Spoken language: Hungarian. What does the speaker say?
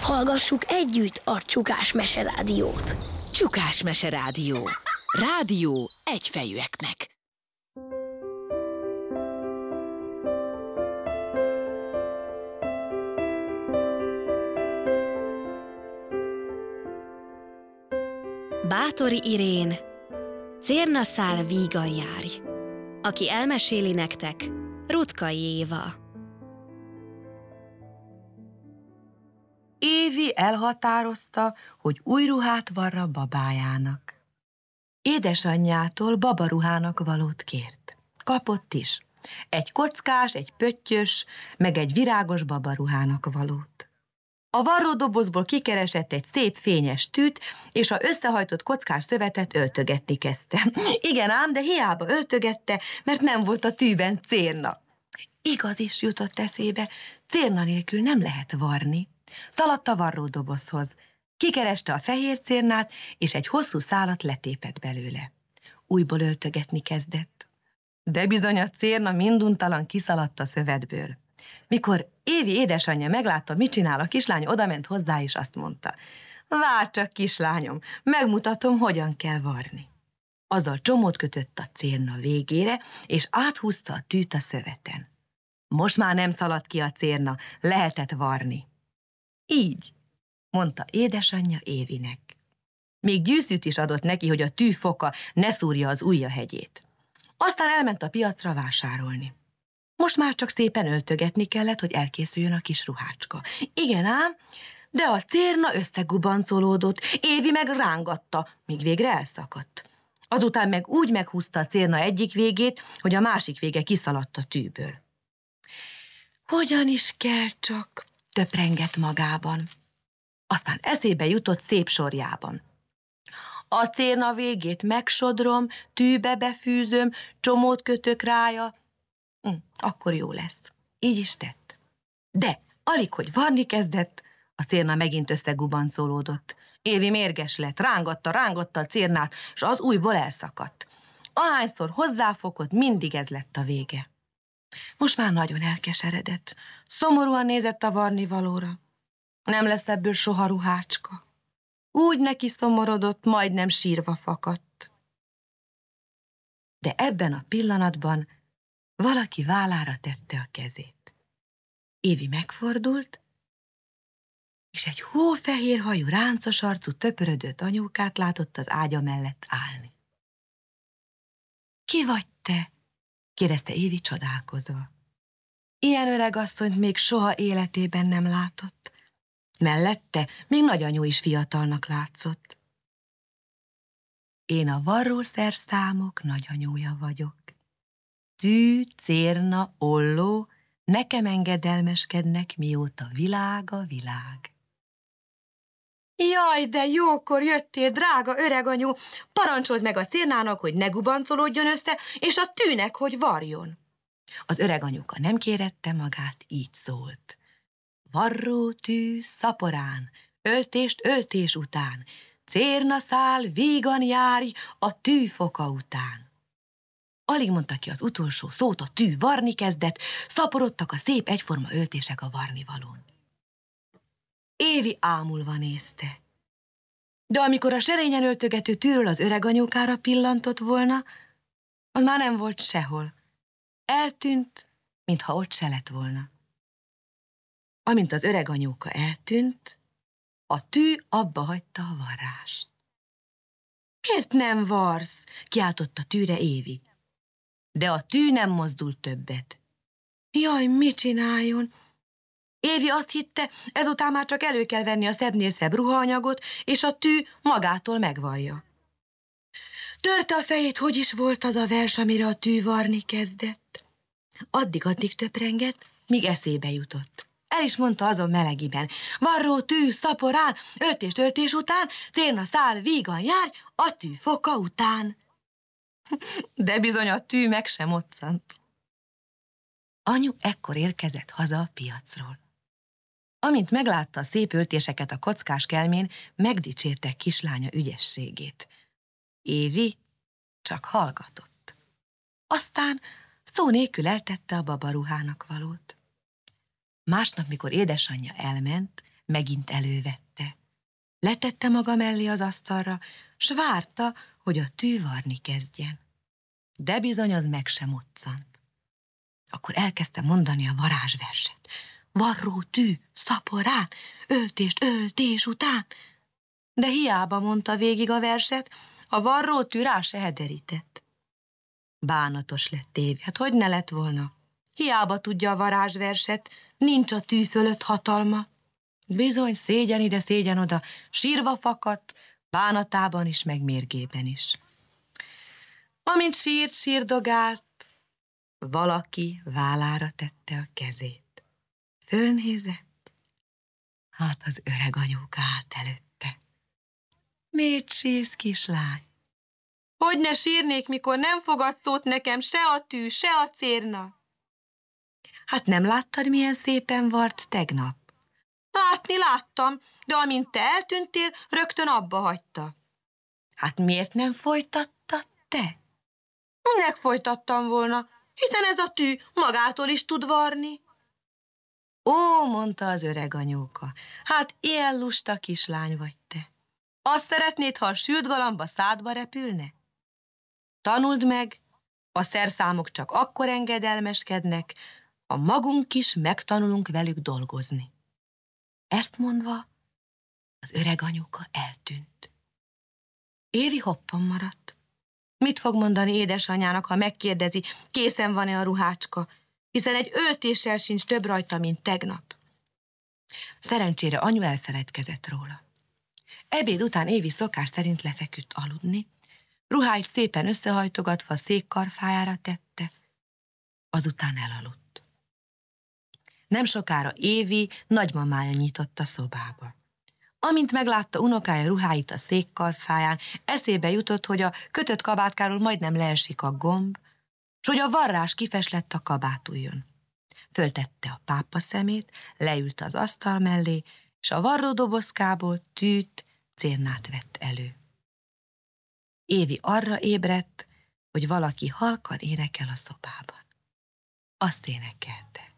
Hallgassuk együtt a Csukás Meserádiót. Csukás Meserádió. Rádió egyfejűeknek. Bátori Irén, Cérnaszál vígan járj. Aki elmeséli nektek, Rutkai Éva. Évi elhatározta, hogy új ruhát varra babájának. Édesanyjától babaruhának valót kért. Kapott is. Egy kockás, egy pöttyös, meg egy virágos babaruhának valót. A varródobozból kikeresett egy szép fényes tűt, és a összehajtott kockás szövetet öltögetni kezdte. Igen ám, de hiába öltögette, mert nem volt a tűben cérna. Igaz is jutott eszébe, cérna nélkül nem lehet varni. Szaladt a varródobozhoz. Kikereste a fehér cérnát, és egy hosszú szálat letépett belőle. Újból öltögetni kezdett. De bizony a cérna minduntalan kiszaladt a szövetből. Mikor Évi édesanyja meglátta, mit csinál a kislány, odament hozzá, és azt mondta: várj csak, kislányom, megmutatom, hogyan kell varni. Azzal csomót kötött a cérna végére, és áthúzta a tűt a szöveten. Most már nem szaladt ki a cérna, lehetett varni. Így, mondta édesanyja Évinek. Még gyűszűt is adott neki, hogy a tű foka ne szúrja az ujja hegyét. Aztán elment a piacra vásárolni. Most már csak szépen öltögetni kellett, hogy elkészüljön a kis ruhácska. Igen ám, de a cérna összegubancolódott, Évi meg rángatta, míg végre elszakadt. Azután meg úgy meghúzta a cérna egyik végét, hogy a másik vége kiszaladt a tűből. Hogyan is kell csak, töprengett magában. Aztán eszébe jutott szép sorjában. A cérna végét megsodrom, tűbe befűzöm, csomót kötök rája, akkor jó lesz. Így is tett. De alig, hogy varni kezdett, a cérna megint összegubancolódott. Évi mérges lett, rángatta a cérnát, és az újból elszakadt. Ahányszor hozzáfogott, mindig ez lett a vége. Most már nagyon elkeseredett. Szomorúan nézett a varnivalóra. Nem lesz ebből soha ruhácska. Úgy neki szomorodott, majdnem sírva fakadt. De ebben a pillanatban valaki vállára tette a kezét. Évi megfordult, és egy hófehér hajú, ráncos arcú, töpörödött anyókát látott az ágya mellett állni. Ki vagy te? Kérdezte Évi csodálkozva. Ilyen öreg asszonyt még soha életében nem látott. Mellette még nagyanyú is fiatalnak látszott. Én a varrószerszámok nagyanyója vagyok. Tű, cérna, olló, nekem engedelmeskednek, mióta világ a világ. Jaj, de jókor jöttél, drága öreganyu! Parancsold meg a cérnának, hogy ne gubancolódjon össze, és a tűnek, hogy varjon. Az öreganyuka nem kérette magát, így szólt. Varró tű, szaporán, öltést öltés után, cérnaszál, vígan járj a tűfoka után. Alig mondta ki az utolsó szót, a tű varni kezdett, szaporodtak a szép egyforma öltések a varnivalón. Évi ámulva nézte. De amikor a serényen öltögető tűről az öreganyókára pillantott volna, az már nem volt sehol. Eltűnt, mintha ott se lett volna. Amint az öreganyóka eltűnt, a tű abba hagyta a varrást. Miért nem varsz? Kiáltott tűre Évi. De a tű nem mozdult többet. Jaj, mit csináljon? Évi azt hitte, ezután már csak elő kell venni a szebbnél szebb ruhaanyagot, és a tű magától megvarja. Törte a fejét, hogy is volt az a vers, amire a tű varni kezdett. Addig töprengett, míg eszébe jutott. El is mondta azon melegiben: varró tű, szaporán, öltés után, cérna szál, vígan járj a tű foka után. De bizony a tű meg sem moccant. Anyu ekkor érkezett haza a piacról. Amint meglátta a szép öltéseket a kockás kelmén, megdicsérte kislánya ügyességét. Évi csak hallgatott. Aztán szó nélkül eltette a babaruhának valót. Másnap, mikor édesanyja elment, megint elővette. Letette maga mellé az asztalra, s várta, hogy a tű varni kezdjen. De bizony az meg sem moccant. Akkor elkezdte mondani a varázsverset. Varró tű, szaporán, öltés után. De hiába mondta végig a verset, a varró tű rá se hederített. Bánatos lett Évi, hát hogy ne lett volna? Hiába tudja a varázsverset, nincs a tű fölött hatalma. Bizony szégyen ide, szégyen oda, sírva fakadt, bánatában is, meg mérgében is. Amint sírdogált, valaki vállára tette a kezét. Fölnézett, hát az öreg anyuka állt előtte. Miért sírsz, kislány? Hogy ne sírnék, mikor nem fogad szót nekem se a tű, se a cérna? Hát nem láttad, milyen szépen vart tegnap? Látni láttam, de amint te eltűntél, rögtön abba hagyta. Hát miért nem folytattad te? Minek folytattam volna, hiszen ez a tű magától is tud varni. Ó, mondta az öreg anyóka, hát ilyen lusta kislány vagy te. Azt szeretnéd, ha a sült galamba szádba repülne? Tanuld meg, a szerszámok csak akkor engedelmeskednek, ha magunk is megtanulunk velük dolgozni. Ezt mondva, az öreg anyuka eltűnt. Évi hoppon maradt. Mit fog mondani édesanyának, ha megkérdezi, készen van-e a ruhácska, hiszen egy öltéssel sincs több rajta, mint tegnap. Szerencsére anyu elfeledkezett róla. Ebéd után Évi szokás szerint lefeküdt aludni, ruháit szépen összehajtogatva a székkarfájára tette, azután elaludt. Nem sokára Évi nagymamája nyitott a szobába. Amint meglátta unokája ruháit a székkarfáján, eszébe jutott, hogy a kötött kabátkáról majdnem leesik a gomb, s hogy a varrás kifeslett a kabátujjon. Föltette a pápa szemét, leült az asztal mellé, és a varródobozkából tűt, cérnát vett elő. Évi arra ébredt, hogy valaki halkan énekel a szobában. Azt énekelte.